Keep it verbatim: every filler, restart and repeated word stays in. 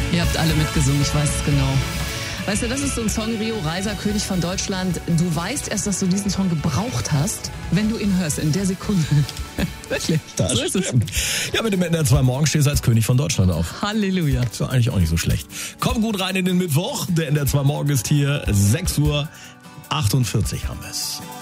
Ihr habt alle mitgesungen, ich weiß es genau. Weißt du, das ist so ein Song, Rio Reiser, König von Deutschland. Du weißt erst, dass du diesen Song gebraucht hast, wenn du ihn hörst, in der Sekunde. Wirklich, das so ist stimmt. Es. Ja, mit dem N R zwei Morgen stehst du als König von Deutschland auf. Halleluja. Das war eigentlich auch nicht so schlecht. Komm gut rein in den Mittwoch. Der N R zwei Morgen ist hier, sechs Uhr achtundvierzig haben wir es.